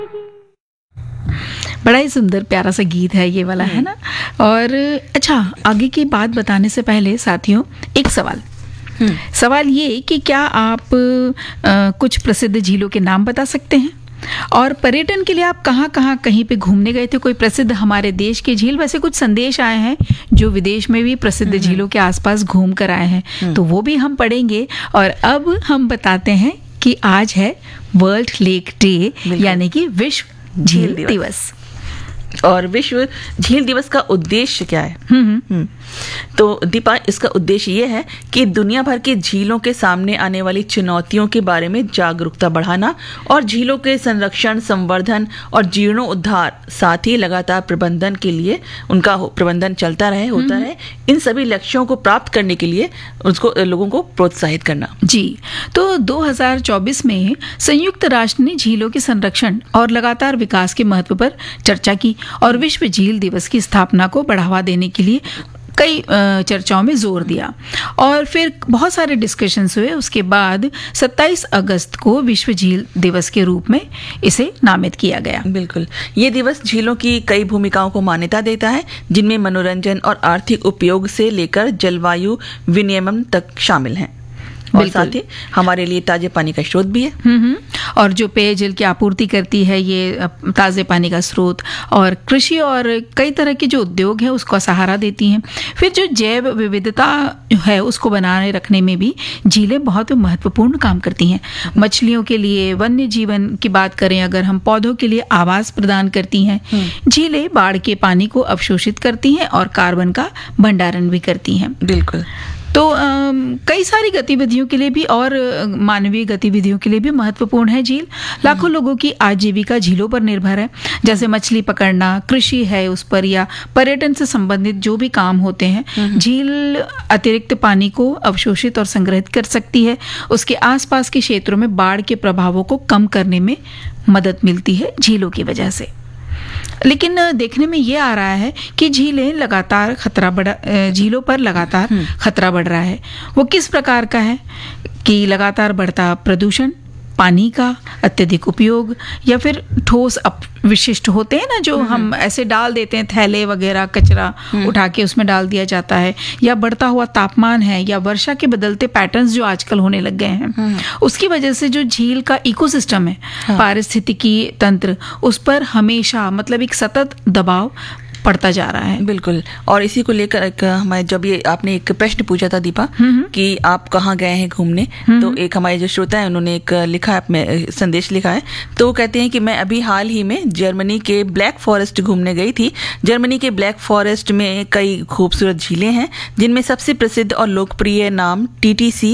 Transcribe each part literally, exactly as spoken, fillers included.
बड़ा ही सुंदर प्यारा सा गीत है ये वाला, है ना। और अच्छा, आगे की बात बताने से पहले साथियों एक सवाल सवाल ये कि क्या आप आ, कुछ प्रसिद्ध झीलों के नाम बता सकते हैं, और पर्यटन के लिए आप कहाँ कहाँ कहीं पे घूमने गए थे, कोई प्रसिद्ध हमारे देश के झील। वैसे कुछ संदेश आए हैं जो विदेश में भी प्रसिद्ध झीलों के आसपास घूम कर आए हैं, तो वो भी हम पढ़ेंगे। और अब हम बताते हैं कि आज है वर्ल्ड लेक डे, यानी कि विश्व झील दिवस, दिवस। और विश्व झील दिवस का उद्देश्य क्या है? हम्म तो दीपा, इसका उद्देश्य ये है कि दुनिया भर के झीलों के सामने आने वाली चुनौतियों के बारे में जागरूकता बढ़ाना और झीलों के संरक्षण, संवर्धन और जीर्णोद्धार, साथ ही लगातार प्रबंधन के लिए उनका प्रबंधन चलता रहे होता रहे, इन सभी लक्ष्यों को प्राप्त करने के लिए उसको लोगों को प्रोत्साहित करना। जी, तो दो हज़ार चौबीस में संयुक्त राष्ट्र ने झीलों के संरक्षण और लगातार विकास के महत्व पर चर्चा की और विश्व झील दिवस की स्थापना को बढ़ावा देने के लिए कई चर्चाओं में जोर दिया, और फिर बहुत सारे डिस्कशंस हुए। उसके बाद सत्ताईस अगस्त को विश्व झील दिवस के रूप में इसे नामित किया गया। बिल्कुल, ये दिवस झीलों की कई भूमिकाओं को मान्यता देता है, जिनमें मनोरंजन और आर्थिक उपयोग से लेकर जलवायु विनियमन तक शामिल हैं, और साथ ही हमारे लिए ताजे पानी का स्रोत भी है। हम्म और जो पेयजल की आपूर्ति करती है ये ताजे पानी का स्रोत, और कृषि और कई तरह के जो उद्योग है उसको सहारा देती हैं। फिर जो जैव विविधता है उसको बनाए रखने में भी झीलें बहुत महत्वपूर्ण काम करती हैं। मछलियों के लिए वन्य जीवन की बात करें अगर हम, पौधों के लिए आवास प्रदान करती हैं। झीलें बाढ़ के पानी को अवशोषित करती हैं और कार्बन का भंडारण भी करती हैं। बिल्कुल, तो कई सारी गतिविधियों के लिए भी और मानवीय गतिविधियों के लिए भी महत्वपूर्ण है झील। लाखों लोगों की आजीविका झीलों पर निर्भर है, जैसे मछली पकड़ना, कृषि है उस पर, या पर्यटन से संबंधित जो भी काम होते हैं। झील अतिरिक्त पानी को अवशोषित और संग्रहित कर सकती है। उसके आसपास के क्षेत्रों में बाढ़ के प्रभावों को कम करने में मदद मिलती है झीलों की वजह से। लेकिन देखने में ये आ रहा है कि झीलें लगातार खतरा बढ़ा झीलों पर लगातार खतरा बढ़ रहा है। वो किस प्रकार का है कि लगातार बढ़ता प्रदूषण, पानी का अत्यधिक उपयोग, या फिर ठोस अपविशिष्ट होते हैं ना जो हम ऐसे डाल देते हैं, थैले वगैरह कचरा उठा के उसमें डाल दिया जाता है, या बढ़ता हुआ तापमान है, या वर्षा के बदलते पैटर्न्स जो आजकल होने लग गए हैं, उसकी वजह से जो झील का इकोसिस्टम है, पारिस्थितिकी तंत्र, उस पर हमेशा मतलब एक सतत दबाव पड़ता जा रहा है। बिल्कुल, और इसी को लेकर हमारे जब ये आपने एक प्रश्न पूछा था दीपा कि आप कहाँ गए हैं घूमने, तो एक हमारे जो श्रोता है उन्होंने एक लिखा है, संदेश लिखा है, तो वो कहते हैं कि मैं अभी हाल ही में जर्मनी के ब्लैक फॉरेस्ट घूमने गई थी। जर्मनी के ब्लैक फॉरेस्ट में कई खूबसूरत झीलें हैं, जिनमें सबसे प्रसिद्ध और लोकप्रिय नाम टीटीसी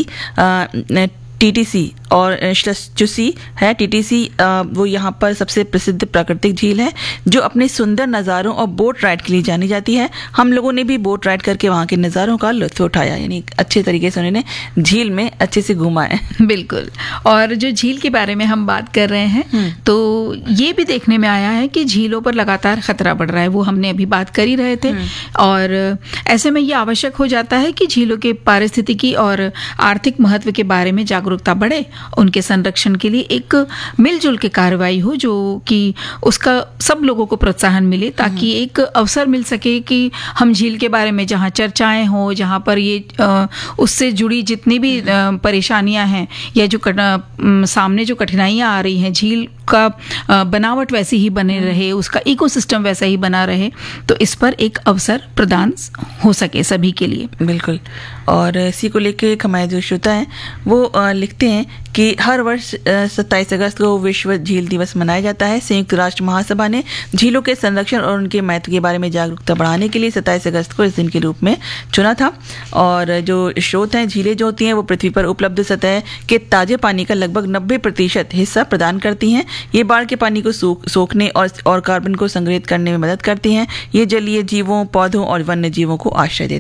टीटीसी और श्लचुसी है। टीटीसी वो यहाँ पर सबसे प्रसिद्ध प्राकृतिक झील है जो अपने सुंदर नज़ारों और बोट राइड के लिए जानी जाती है। हम लोगों ने भी बोट राइड करके वहाँ के नज़ारों का लुत्फ उठाया, यानी अच्छे तरीके से उन्होंने झील में अच्छे से घूमा है। बिल्कुल, और जो झील के बारे में हम बात कर रहे हैं तो ये भी देखने में आया है कि झीलों पर लगातार खतरा बढ़ रहा है, वो हमने अभी बात कर ही रहे थे। और ऐसे में ये आवश्यक हो जाता है कि झीलों के पारिस्थितिकी और आर्थिक महत्व के बारे में जागरूकता बढ़े, उनके संरक्षण के लिए एक मिलजुल के कार्रवाई हो, जो कि उसका सब लोगों को प्रोत्साहन मिले, ताकि एक अवसर मिल सके कि हम झील के बारे में जहाँ चर्चाएं हो, जहाँ पर ये उससे जुड़ी जितनी भी परेशानियां हैं या जो सामने जो कठिनाइयां आ रही हैं, झील का बनावट वैसी ही बने रहे, उसका इकोसिस्टम वैसा ही बना रहे, तो इस पर एक अवसर प्रदान हो सके सभी के लिए। बिल्कुल, और इसी को लेकर एक हमारे जो श्रोता हैं वो लिखते हैं कि हर वर्ष सत्ताईस अगस्त को विश्व झील दिवस मनाया जाता है। संयुक्त राष्ट्र महासभा ने झीलों के संरक्षण और उनके महत्व के बारे में जागरूकता बढ़ाने के लिए सत्ताईस अगस्त को इस दिन के रूप में चुना था। और जो स्रोत हैं, झीलें जो होती हैं वो पृथ्वी पर उपलब्ध सतह के ताजे पानी का लगभग नब्बे प्रतिशत हिस्सा प्रदान करती हैं। ये बाढ़ के पानी को सोखने और और कार्बन को संग्रहित करने में मदद करती हैं। ये जलीय जीवों, पौधों और वन्य जीवों को आश्रय देती हैं।